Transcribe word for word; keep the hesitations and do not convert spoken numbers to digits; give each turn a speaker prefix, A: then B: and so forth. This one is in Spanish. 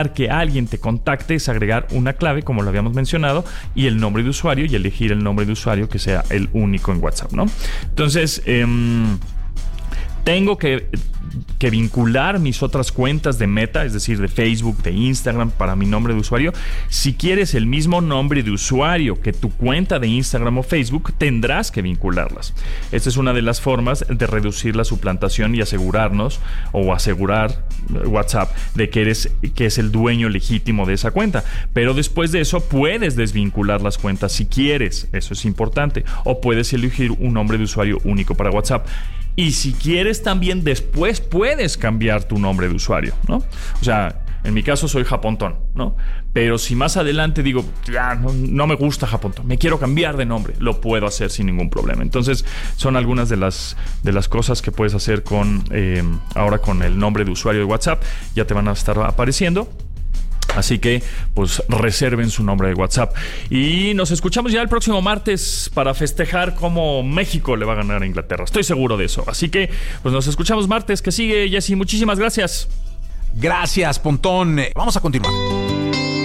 A: que alguien te contacte es agregar una clave, como lo habíamos mencionado, y el nombre de usuario, y elegir el nombre de usuario que sea el único en WhatsApp, ¿no? Entonces, eh, tengo que, que vincular mis otras cuentas de Meta, es decir, de Facebook, de Instagram, para mi nombre de usuario. Si quieres el mismo nombre de usuario que tu cuenta de Instagram o Facebook, tendrás que vincularlas. Esta es una de las formas de reducir la suplantación y asegurarnos, o asegurar WhatsApp, de que eres que es el dueño legítimo de esa cuenta. Pero después de eso puedes desvincular las cuentas si quieres, eso es importante, o puedes elegir un nombre de usuario único para WhatsApp. Y si quieres también después puedes cambiar tu nombre de usuario, ¿no? O sea, en mi caso soy Japontón, ¿no? Pero si más adelante digo, ya no, no me gusta Japontón, me quiero cambiar de nombre, lo puedo hacer sin ningún problema. Entonces son algunas de las, de las cosas que puedes hacer con eh, ahora con el nombre de usuario de WhatsApp. Ya te van a estar apareciendo. Así que, pues, reserven su nombre de WhatsApp. Y nos escuchamos ya el próximo martes para festejar cómo México le va a ganar a Inglaterra. Estoy seguro de eso. Así que, pues, nos escuchamos martes. Que sigue, Jessy. Muchísimas gracias.
B: Gracias, Pontón. Vamos a continuar.